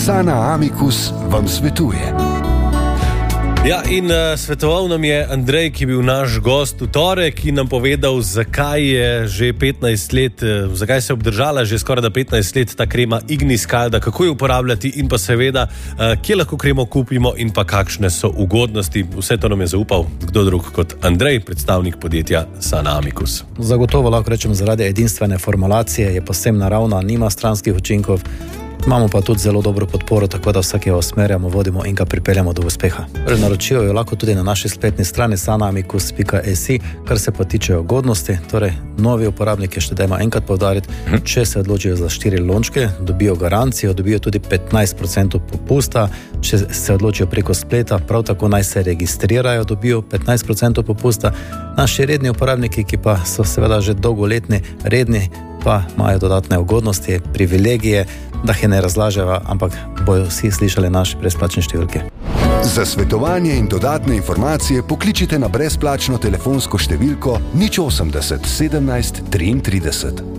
Sana Amicus vam svetuje. Ja, in svetoval nam je Andrej, ki je bil naš gost v torek in nam povedal, zakaj je že 15 let, zakaj se je obdržala že skoraj da 15 let ta krema Ignis Calda, kako jo uporabljati in pa seveda, kje lahko kremo kupimo in pa kakšne so ugodnosti. Vse to nam je zaupal kdo drug kot Andrej, predstavnik podjetja Sana Amicus. Zagotovo lahko rečem, zaradi edinstvene formulacije je povsem naravna, nima stranskih učinkov. Imamo pa tudi zelo dobro podporo, tako da vsakega usmerjamo, vodimo in ga pripeljamo do uspeha. Naročijo jo lahko tudi na naši spletni strani sanaamicus.si, kar se pa tiče ugodnosti. Torej, novi uporabniki, še dajmo enkrat poudariti, če se odločijo za 4 lončke, dobijo garancijo, dobijo tudi 15% popusta. Če se odločijo preko spleta, prav tako naj se registrirajo, dobijo 15% popusta. Naši redni uporabniki, ki pa so seveda že dolgoletni redni, pa imajo dodatne ugodnosti, privilegije, da jih ne razlaževa, ampak bojo vsi slišali naše brezplačne številke. Za svetovanje in dodatne informacije pokličite na brezplačno telefonsko številko 080 17 33.